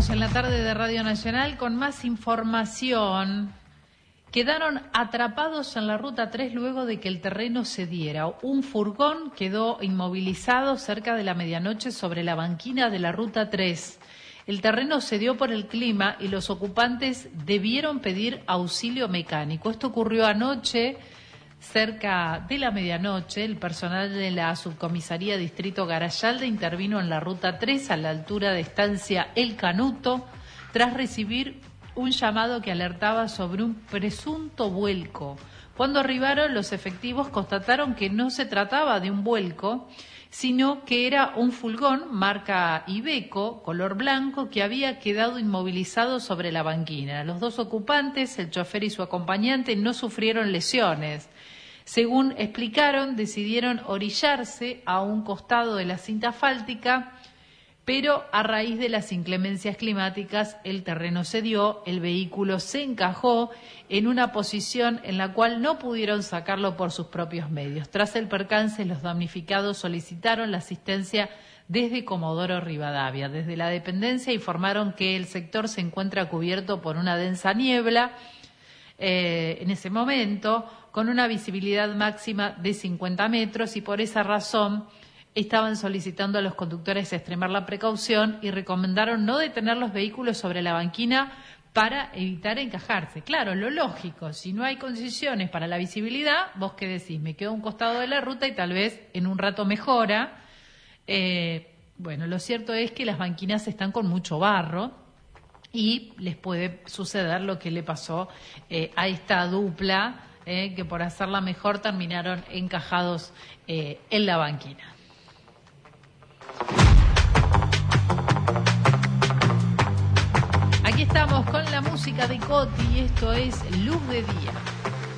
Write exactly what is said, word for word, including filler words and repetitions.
Seguimos en la tarde de Radio Nacional con más información. Quedaron atrapados en la Ruta tres luego de que el terreno cediera. Un furgón quedó inmovilizado cerca de la medianoche sobre la banquina de la Ruta tres. El terreno cedió por el clima y los ocupantes debieron pedir auxilio mecánico. Esto ocurrió anoche, cerca de la medianoche. El personal de la Subcomisaría Distrito Garayalde intervino en la Ruta tres a la altura de Estancia El Canuto tras recibir un llamado que alertaba sobre un presunto vuelco. Cuando arribaron, los efectivos constataron que no se trataba de un vuelco, sino que era un furgón marca Iveco, color blanco, que había quedado inmovilizado sobre la banquina. Los dos ocupantes, el chofer y su acompañante, no sufrieron lesiones. Según explicaron, decidieron orillarse a un costado de la cinta asfáltica, pero a raíz de las inclemencias climáticas el terreno cedió, el vehículo se encajó en una posición en la cual no pudieron sacarlo por sus propios medios. Tras el percance, los damnificados solicitaron la asistencia desde Comodoro Rivadavia. Desde la dependencia informaron que el sector se encuentra cubierto por una densa niebla eh, en ese momento, con una visibilidad máxima de cincuenta metros, y por esa razón estaban solicitando a los conductores extremar la precaución y recomendaron no detener los vehículos sobre la banquina para evitar encajarse. Claro, lo lógico, si no hay condiciones para la visibilidad, vos qué decís, me quedo a un costado de la ruta y tal vez en un rato mejora. Eh, bueno, lo cierto es que las banquinas están con mucho barro y les puede suceder lo que le pasó eh, a esta dupla, eh, que por hacerla mejor terminaron encajados eh, en la banquina. Aquí estamos con la música de Coti y esto es Luz de Día.